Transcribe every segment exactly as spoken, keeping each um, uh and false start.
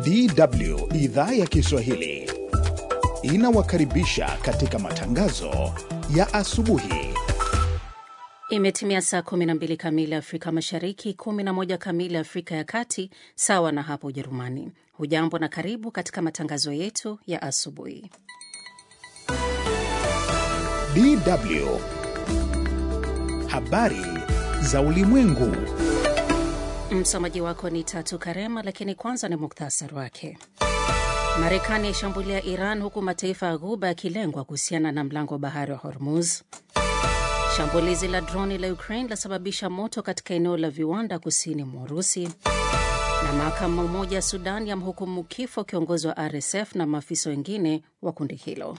D W idhaa ya Kiswahili inawakaribisha katika matangazo ya asubuhi. Imetimia saa kumi na mbili kamili Afrika Mashariki, kumi na moja kamili Afrika ya Kati, sawa na hapo Ujerumani. Hujambo na karibu katika matangazo yetu ya asubuhi. D W habari za ulimwengu. Msomaji wako ni Tatu Karema, lakini kwanza ni muktasari wake. Marekani yashambulia Iran huku mataifa ya Ghuba yakilengwa kuhusiana na mlango wa bahari wa Hormuz. Shambulizi la droni la Ukraine lasababisha moto katika eneo la viwanda kusini mwa Urusi. Na mahakama moja ya Sudan yamhukumu kifo kiongozi wa R S F na maafisa wengine wa kundi hilo.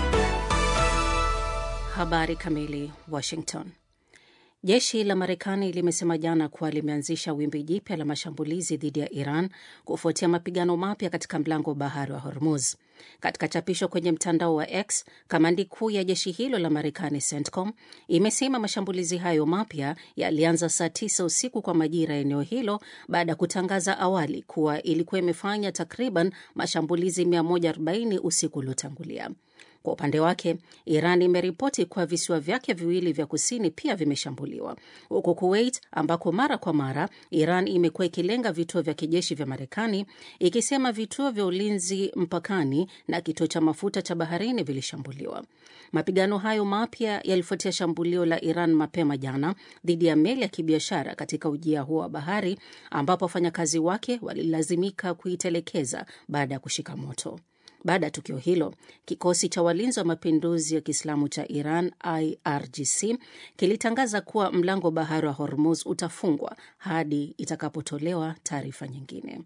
Habari kamili. Washington. Jeshi la Marekani limesema jana kuwa limeanzisha wimbi jipya la mashambulizi dhidi ya Iran kufuatia mapigano mapya katika mlango wa bahari wa Hormuz. Katika chapisho kwenye mtandao wa X, kamandi kuu ya jeshi hilo la Marekani CENTCOM imesema mashambulizi hayo mapya yalianza saa tisa usiku kwa majira ya eneo hilo baada ya kutangaza awali kuwa ilikuwa imefanya takriban mashambulizi mia moja arobaini usiku uliotangulia. Kwa upande wake, Iran imeripoti kwa visiwa vyake viwili vya kusini pia vimeshambuliwa. Huko Kuwait, ambako mara kwa mara Iran imekuwa ikilenga vituo vya kijeshi vya Marekani, ikisema vituo vya ulinzi mpakani na kituo cha mafuta cha baharini vilishambuliwa. Mapigano hayo mapya yalifuatia shambulio la Iran mapema jana dhidi ya meli ya kibiashara katika ujia huo wa bahari, ambapo wafanyakazi wake walilazimika kuitelekeza baada ya kushika moto. Baada ya tukio hilo, kikosi cha walinzi wa mapinduzi ya Kiislamu cha Iran I R G C kilitangaza kuwa mlango bahari wa Hormuz utafungwa hadi itakapotolewa taarifa nyingine.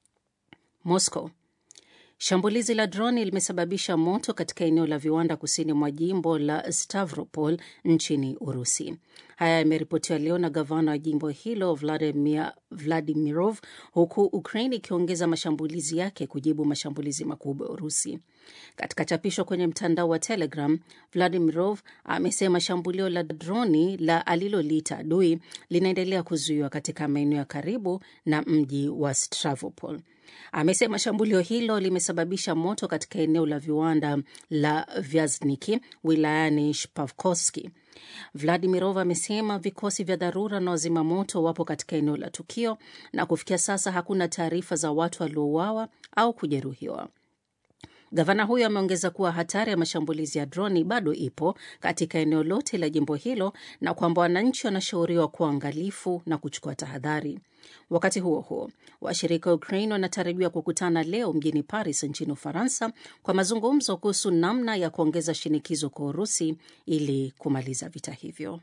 Moscow. Shambulizi la droni limesababisha moto katika eneo la viwanda kusini mwa jimbo la Stavropol nchini Urusi. Haya yameripotiwa leo na gavana wa jimbo hilo Vladimir Vladimirov, huku Ukraine ikiongeza mashambulizi yake kujibu mashambulizi makubwa ya Urusi. Katika chapisho kwenye mtandao wa Telegram, Vladimirov amesema shambulio la droni la aliloliita adui linaendelea kuzuiwa katika maeneo ya karibu na mji wa Stavropol. Amesema shambulio hilo limesababisha moto katika eneo la viwanda la Vyazniki wilayani Shpavkovski. Vladimirov amesema vikosi vya dharura na wazima moto wapo katika eneo la tukio na kufikia sasa hakuna taarifa za watu waliouawa au kujeruhiwa. Gavana huyo ameongeza kuwa hatari ya mashambulizi ya droni bado ipo katika eneo lote la jimbo hilo na kwamba wananchi wanashauriwa kuwa angalifu na kuchukua tahadhari. Wakati huo huo, washirika wa Ukraine wanatarajiwa kukutana leo mjini Paris nchini Ufaransa kwa mazungumzo kuhusu namna ya kuongeza shinikizo kwa Urusi ili kumaliza vita hivyo.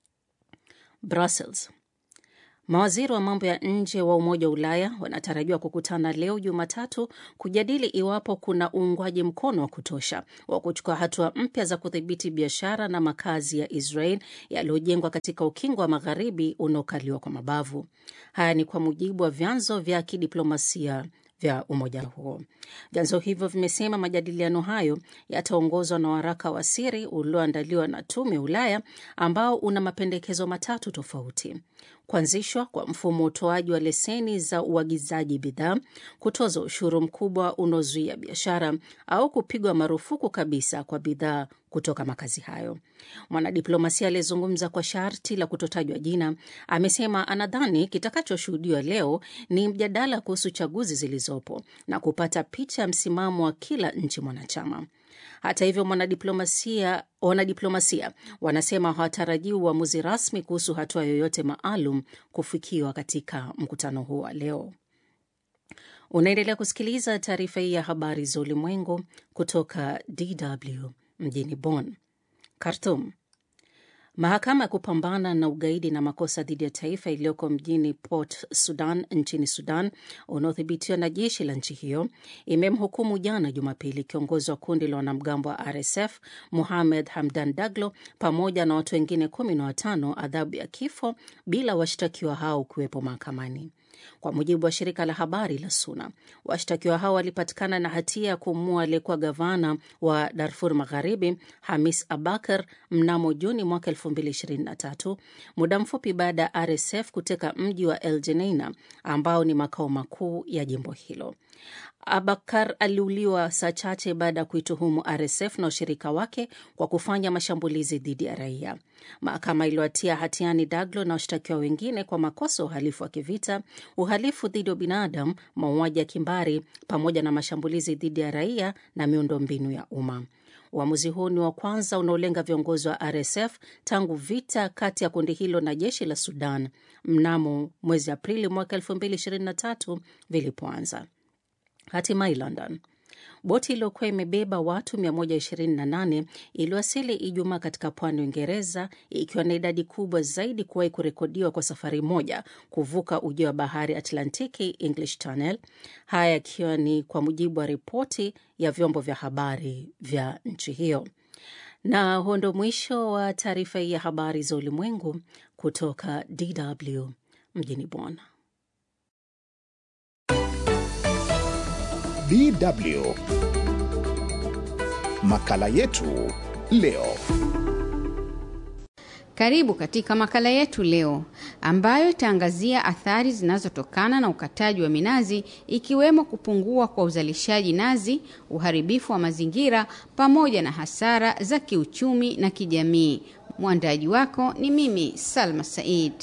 Brussels. Mawaziri wa mambo ya nje wa Umoja wa Ulaya wanatarajiwa kukutana leo Jumatatu kujadili iwapo kuna uungwaji mkono wa kutosha wa kuchukua hatua mpya za kudhibiti biashara na makazi ya Israel yaliyojengwa katika ukingo wa magharibi unaokaliwa kwa mabavu. Haya ni kwa mujibu wa vyanzo vya kidiplomasia vya umoja huo. Vyanzo hivyo vimesema majadiliano hayo yataongozwa na waraka wa siri ulioandaliwa na Tume ya Ulaya ambao una mapendekezo matatu tofauti: kuanzishwa kwa mfumo utoaji wa leseni za uagizaji bidhaa, kutoza ushuru mkubwa unaozuia biashara, au kupigwa marufuku kabisa kwa bidhaa kutoka makazi hayo. Mwanadiplomasia aliyezungumza kwa sharti la kutotajwa jina amesema anadhani kitakachoshuhudiwa leo ni mjadala kuhusu chaguzi zilizopo na kupata picha ya msimamo wa kila nchi mwanachama. Hata hivyo, mwanadiplomasia wanadiplomasia wanasema hawatarajii uamuzi rasmi kuhusu hatua yoyote maalum kufikiwa katika mkutano huo wa leo. Unaendelea kusikiliza taarifa hii ya habari za ulimwengu kutoka D W mjini Bonn. Khartoum. Mahakama ya kupambana na ugaidi na makosa dhidi ya taifa iliyoko mjini Port Sudan nchini Sudan, unaothibitiwa na jeshi la nchi hiyo, imemhukumu jana Jumapili kiongozi wa kundi la wanamgambo wa R S F Mohamed Hamdan Daglo pamoja na watu wengine kumi na watano adhabu ya kifo bila washtakiwa hao kuwepo mahakamani. Kwa mujibu wa shirika la habari la Suna, washtakiwa hao walipatikana na hatia ya kumua aliyekuwa gavana wa Darfur Magharibi Hamis Abakar mnamo Juni mwaka elfu mbili ishirini na tatu, muda mfupi baada ya R S F kuteka mji wa El Geneina ambao ni makao makuu ya jimbo hilo. Abakar aliuliwa saa chache baada ya kuituhumu R S F na ushirika wake kwa kufanya mashambulizi dhidi ya raia. Mahakama iliwatia hatiani Daglo na washtakiwa wengine kwa makosa uhalifu wa kivita, uhalifu dhidi ya binadamu, mauaji ya kimbari pamoja na mashambulizi dhidi ya raia na miundombinu ya umma. Uamuzi huu ni wa kwanza unaolenga viongozi wa R S F tangu vita kati ya kundi hilo na jeshi la Sudan mnamo mwezi Aprili mwaka elfu mbili ishirini na tatu vilipoanza. Hatimaye London. Boti iliyokuwa imebeba watu mia moja ishirini na nane iliwasili Ijumaa katika pwani ya Uingereza, ikiwa na idadi kubwa zaidi kuwahi kurekodiwa kwa safari moja kuvuka ujio wa bahari Atlantiki, English Channel. Haya yakiwa ni kwa mujibu wa ripoti ya vyombo vya habari vya nchi hiyo. Na huo ndo mwisho wa taarifa hii ya habari za ulimwengu kutoka D W mjini Bonn. D W Makala yetu leo. Karibu katika makala yetu leo ambayo itaangazia athari zinazotokana na ukataji wa minazi, ikiwemo kupungua kwa uzalishaji nazi, uharibifu wa mazingira pamoja na hasara za kiuchumi na kijamii. Mwandaji wako ni mimi Salma Said.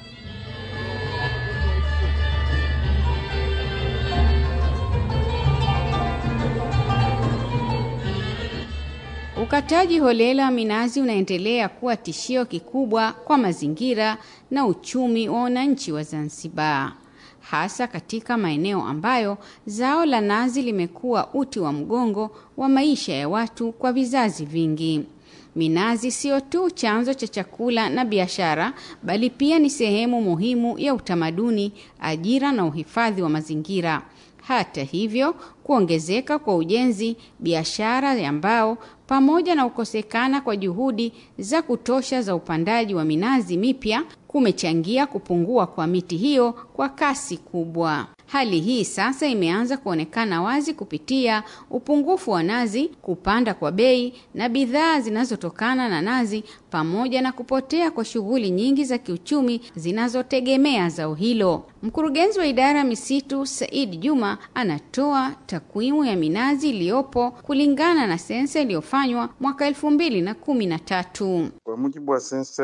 Ukataji holela wa minazi unaendelea kuwa tishio kikubwa kwa mazingira na uchumi wa wananchi wa Zanzibar, hasa katika maeneo ambayo zao la nazi limekuwa uti wa mgongo wa maisha ya watu kwa vizazi vingi. Minazi sio tu chanzo cha chakula na biashara, bali pia ni sehemu muhimu ya utamaduni, ajira na uhifadhi wa mazingira. Hata hivyo, kuongezeka kwa ujenzi, biashara ya mbao pamoja na ukosekana kwa juhudi za kutosha za upandaji wa minazi mipya kumechangia kupungua kwa miti hiyo kwa kasi kubwa. Hali hii sasa imeanza kuonekana wazi kupitia upungufu wa nazi, kupanda kwa bei na bidhaa zinazotokana na nazi, pamoja na kupotea kwa shughuli nyingi za kiuchumi zinazotegemea zao hilo. Mkurugenzi wa idara ya misitu Said Juma anatoa takwimu ya minazi iliyopo kulingana na sensa iliyofanywa mwaka elfu mbili na kumi na tatu. Kwa mujibu wa sensa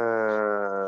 ya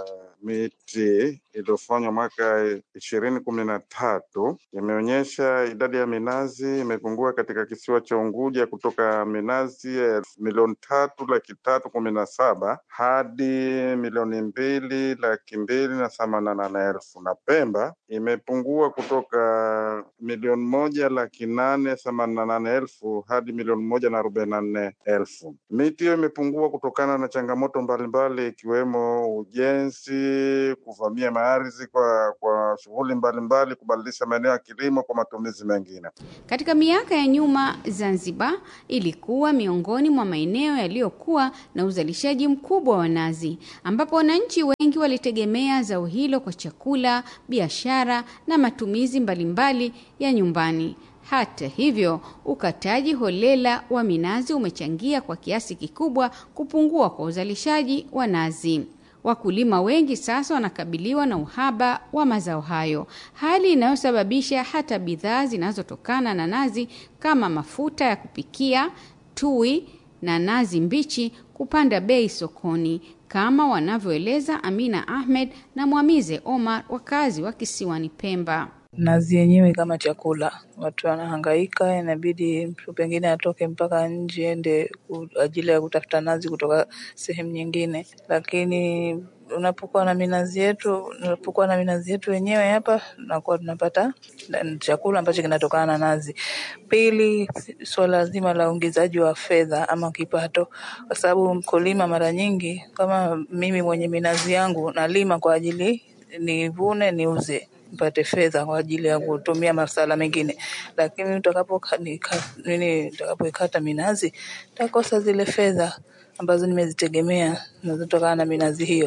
miti iliyofanywa mwaka ishirini kumi na tatu, imeonyesha idadi ya minazi imepungua katika kisiwa cha Unguja kutoka minazi milioni tatu laki tatu kumi na saba hadi milioni mbili laki mbili na themanini na nane elfu, na Pemba imepungua kutoka milioni moja laki nane themanini na nane elfu hadi milioni moja na arobaini na nne elfu. Miti hiyo imepungua kutokana na changamoto mbalimbali ikiwemo ujenzi, kuvamia ardhi kwa kwa shughuli mbalimbali, kubadilisha maeneo ya kilimo kwa matumizi mengine. Katika miaka ya nyuma, Zanzibar ilikuwa miongoni mwa maeneo yaliyokuwa na uzalishaji mkubwa wa nazi, ambapo wananchi wengi walitegemea zao hilo kwa chakula, biashara na matumizi mbalimbali ya nyumbani. Hata hivyo, ukataji holela wa minazi umechangia kwa kiasi kikubwa kupungua kwa uzalishaji wa nazi. Wakulima wengi sasa wanakabiliwa na uhaba wa mazao hayo, hali inayosababisha hata bidhaa zinazotokana na nazi kama mafuta ya kupikia, tui na nazi mbichi kupanda bei sokoni, kama wanavyoeleza Amina Ahmed na Mwamize Omar, wakazi wa kisiwani Pemba. Nazi yenyewe kama chakula, watu wanahangaika, inabidi mtu pengine atoke mpaka nje ende ajili ya kutafuta nazi kutoka sehemu nyingine. Lakini unapokuwa na minazi yetu, unapokuwa na minazi yetu wenyewe hapa, tunakuwa tunapata chakula ambacho kinatokana na nazi. Pili, swala zima la ongezaji wa fedha ama kipato, kwa sababu mkulima mara nyingi, kama mimi mwenye minazi yangu nalima kwa ajili nivune niuze nipate fedha kwa ajili ya kutumia masuala mengine, lakini utakapo nini utakapoikata minazi takosa zile fedha ambazo nimezitegemea zinazotokana na minazi hiyo.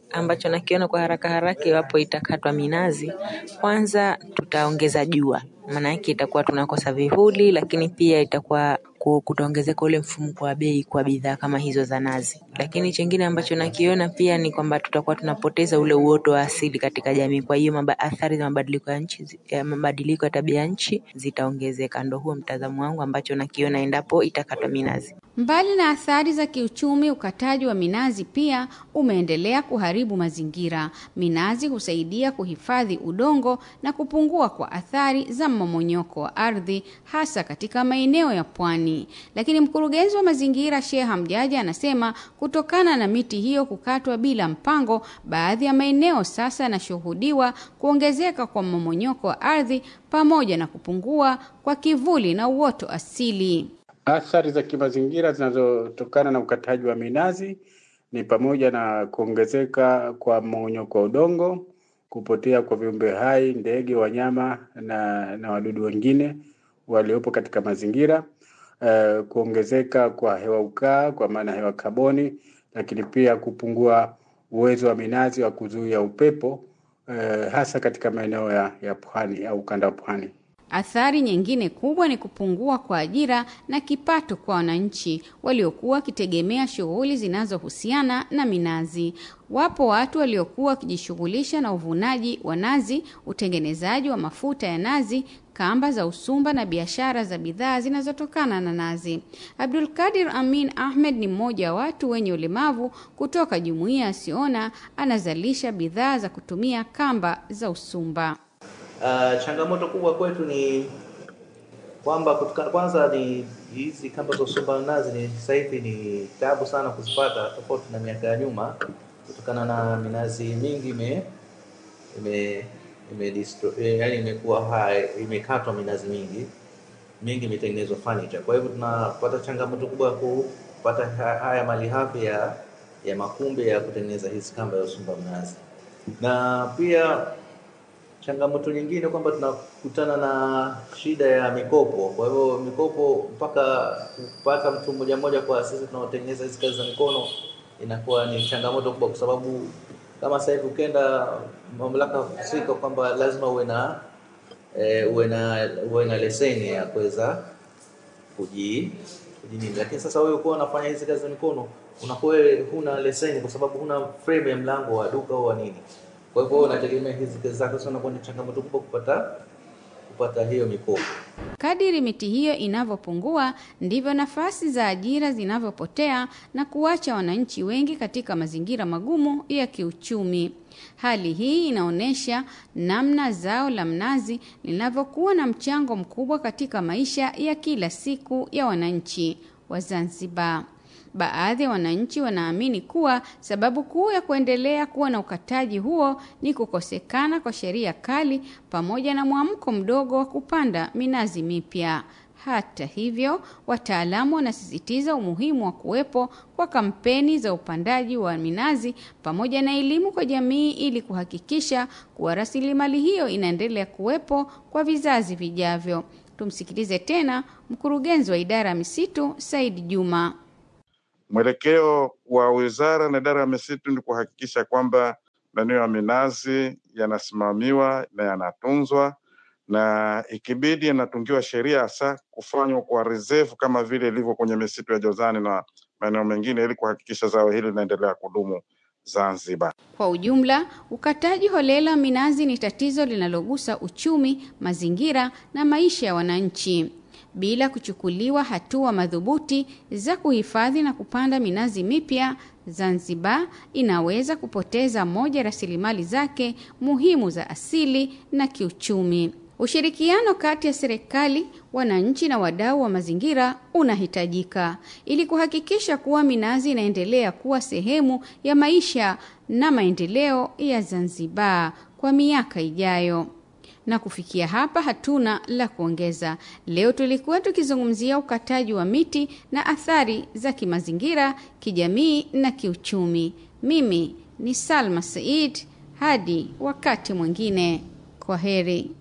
ambacho nakiona kwa haraka haraka iwapo itakatwa minazi, kwanza tutaongeza jua. Maana yake itakuwa tunakosa vivuli, lakini pia itakuwa kutaongezeka ule mfumuko wa bei kwa bidhaa kama hizo za nazi. Lakini chengine ambacho nakiona pia ni kwamba tutakuwa tunapoteza ule uoto wa asili katika jamii. Kwa hiyo maba, athari za mabadiliko ya nchi, ya mabadiliko ya tabia nchi zitaongezeka. Ndio huo mtazamo wangu ambacho nakiona endapo itakatwa minazi. Mbali na athari za kiuchumi, ukataji wa minazi pia umeendelea kuharibu mazingira. Minazi husaidia kuhifadhi udongo na kupungua kwa athari za mmomonyoko wa ardhi, hasa katika maeneo ya pwani. Lakini mkurugenzi wa mazingira Sheikh Hamjaji anasema kutokana na miti hiyo kukatwa bila mpango, baadhi ya maeneo sasa yanashuhudiwa kuongezeka kwa mmomonyoko wa ardhi pamoja na kupungua kwa kivuli na uoto asili. Athari za kimazingira zinazotokana na ukataji wa minazi ni pamoja na kuongezeka kwa mmomonyoko wa udongo, kupotea kwa viumbe hai, ndege, wanyama na, na wadudu wengine waliopo katika mazingira, uh, kuongezeka kwa hewa ukaa kwa maana hewa kaboni, lakini pia kupungua uwezo wa minazi wa kuzuia upepo, uh, hasa katika maeneo ya, ya pwani au ukanda wa pwani. Athari nyingine kubwa ni kupungua kwa ajira na kipato kwa wananchi waliokuwa wakitegemea shughuli zinazohusiana na minazi. Wapo watu waliokuwa wakijishughulisha na uvunaji wa nazi, utengenezaji wa mafuta ya nazi, kamba za usumba na biashara za bidhaa zinazotokana na nazi. Abdul Kadir Amin Ahmed ni mmoja wa watu wenye ulemavu kutoka jumuiya ya Siona, anazalisha bidhaa za kutumia kamba za usumba. Uh, changamoto kubwa kwetu ni kwamba kwanza ni hizi kamba za usumba nazi ni sasa hivi ni taabu sana kuzipata tofauti na miaka ya nyuma, kutokana na minazi mingi ime ime ime destroy, yani imekuwa hai, imekatwa minazi mingi mingi imetengenezwa furniture. Kwa hivyo tunapata changamoto kubwa ya kupata haya mali hafi ya ya makumbi ya kutengeneza hizi kamba ya usumba nazi. Na pia changamoto nyingine kwamba tunakutana na shida ya mikopo. Kwa hivyo mikopo mpaka kupata mtu mmoja mmoja kwa sisi tunaotengeneza hizo kazi za mikono inakuwa ni changamoto kubwa, kwa sababu kama sasa hivi ukenda mamlaka husika kwamba lazima uwe na e, uwe na uwe na leseni ya kuweza kuji kujinini. Lakini sasa wewe uko unafanya hizo kazi za mikono unakuwa huna leseni kwa sababu huna frame ya mlango wa duka au nini. Kwa hivyo unategemea hizi kazi zako sana, kwa ni changamoto kubwa kupata kupata hiyo mikopo. Kadiri miti hiyo inavyopungua ndivyo nafasi za ajira zinavyopotea na kuacha wananchi wengi katika mazingira magumu ya kiuchumi. Hali hii inaonesha namna zao la mnazi linavyokuwa na mchango mkubwa katika maisha ya kila siku ya wananchi wa Zanzibar. Baadhi ya wananchi wanaamini kuwa sababu kuu ya kuendelea kuwa na ukataji huo ni kukosekana kwa sheria kali pamoja na mwamko mdogo wa kupanda minazi mipya. Hata hivyo, wataalamu wanasisitiza umuhimu wa kuwepo kwa kampeni za upandaji wa minazi pamoja na elimu kwa jamii ili kuhakikisha kuwa rasilimali hiyo inaendelea kuwepo kwa vizazi vijavyo. Tumsikilize tena mkurugenzi wa idara ya misitu Said Juma. Mwelekeo wa wizara na idara ya misitu ni kuhakikisha kwamba maeneo ya minazi yanasimamiwa na yanatunzwa, na ikibidi yanatungiwa sheria hasa kufanywa kwa reserve kama vile ilivyo kwenye misitu ya Jozani na maeneo mengine, ili kuhakikisha zao hili linaendelea kudumu Zanzibar. Kwa ujumla, ukataji holela minazi ni tatizo linalogusa uchumi, mazingira na maisha ya wananchi. Bila kuchukuliwa hatua madhubuti za kuhifadhi na kupanda minazi mipya, Zanzibar inaweza kupoteza moja rasilimali zake muhimu za asili na kiuchumi. Ushirikiano kati ya serikali, wananchi na wadau wa mazingira unahitajika ili kuhakikisha kuwa minazi inaendelea kuwa sehemu ya maisha na maendeleo ya Zanzibar kwa miaka ijayo. Na kufikia hapa hatuna la kuongeza. Leo tulikuwa tukizungumzia ukataji wa miti na athari za kimazingira, kijamii na kiuchumi. Mimi ni Salma Said, hadi wakati mwingine. Kwaheri.